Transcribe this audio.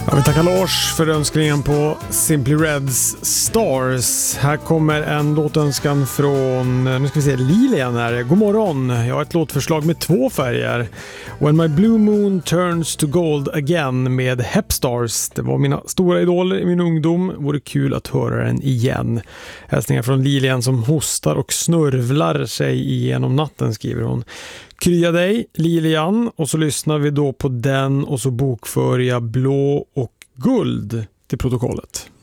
Jag vill tacka Lars för önskningen på Simply Reds Stars. Här kommer en låtönskan från, nu ska vi se, Lilian här. God morgon, jag har ett låtförslag med 2 färger. When My Blue Moon Turns to Gold Again med Hepstars. Det var mina stora idoler i min ungdom. Vore kul att höra den igen. Hälsningar från Lilian som hostar och snörvlar sig igenom natten, skriver hon. Krya dig, Lilian, och så lyssnar vi då på den och så bokför jag blå och guld till protokollet.